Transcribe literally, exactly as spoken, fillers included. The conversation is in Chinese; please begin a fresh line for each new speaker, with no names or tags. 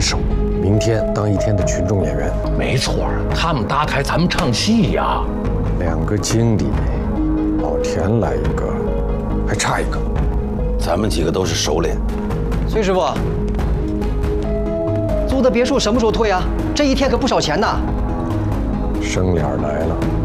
手，明天当一天的群众演员。
没错，他们搭台，咱们唱戏呀。
两个经理，老田来一个，还差一个。
咱们几个都是熟脸。
崔师傅，租的别墅什么时候退啊？这一天可不少钱呢。
生脸来了。